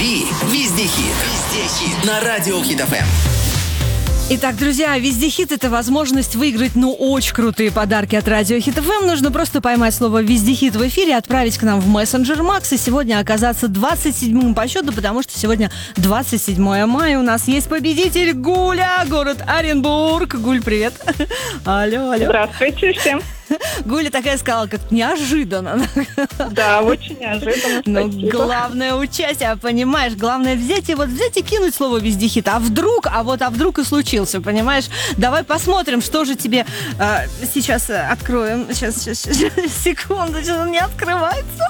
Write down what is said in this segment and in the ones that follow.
Лови везде хит. Везде хит. На радио Хит ФМ. Итак, друзья, везде хит — это возможность выиграть, очень крутые подарки от радио Хит ФМ. Нужно просто поймать слово «везде хит» в эфире, отправить к нам в мессенджер Макс и сегодня оказаться 27-м по счету, потому что сегодня 27 мая. У нас есть победитель Гуля, город Оренбург. Гуль, привет. Алло. Здравствуйте всем. Гуля такая сказала, как неожиданно. Да, очень неожиданно. Но Спасибо. главное участие, понимаешь? Главное взять и кинуть слово «везде хит». А вдруг и случился, понимаешь? Давай посмотрим, что же тебе сейчас откроем. Сейчас, секунду, сейчас он не открывается.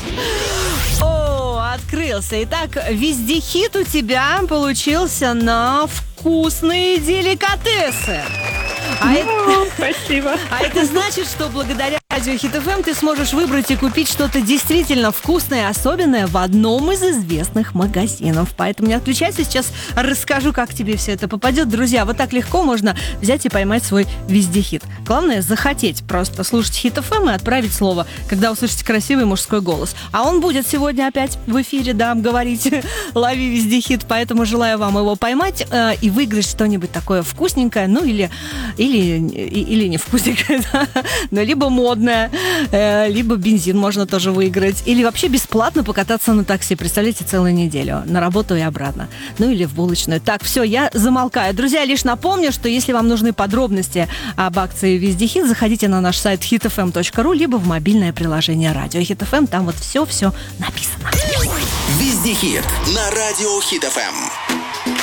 О, открылся. Итак, везде хит у тебя получился на вкусные деликатесы. Спасибо. А это значит, что благодаря радио Хит ФМ ты сможешь выбрать и купить что-то действительно вкусное, особенное в одном из известных магазинов. Поэтому не отключайся, сейчас расскажу, как тебе все это попадет. Друзья, вот так легко можно взять и поймать свой везде хит. Главное захотеть просто слушать Хит ФМ и отправить слово, когда услышите красивый мужской голос. А он будет сегодня опять в эфире, да, говорить «Лови везде хит», поэтому желаю вам его поймать и выиграть что-нибудь такое вкусненькое, или не вкусненькое, да? Но либо модное, либо бензин можно тоже выиграть. Или вообще бесплатно покататься на такси. Представляете, целую неделю. На работу и обратно. Или в булочную. Так, все, я замолкаю. Друзья, лишь напомню, что если вам нужны подробности об акции «Везде хит», заходите на наш сайт hitfm.ru, либо в мобильное приложение «Радио Хит ФМ». Там вот все написано. Везде хит. На радио Хит ФМ.